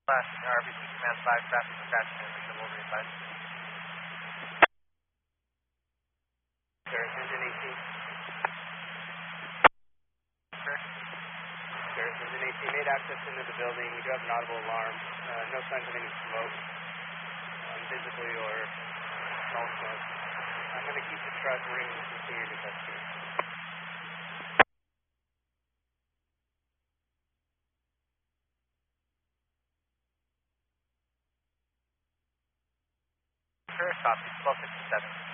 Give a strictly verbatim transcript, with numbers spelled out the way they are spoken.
Last R B C Command five, traffic dispatch, transmission will be advised. Sir, engine eighteen. Sir. Sir, engine eighteen made access into the building. We do have an audible alarm. Uh, no signs of any smoke, um, visibly or small smoke. I'm going to keep the truck ring and continue to investigate. Sir, copy, twelve sixty-seven.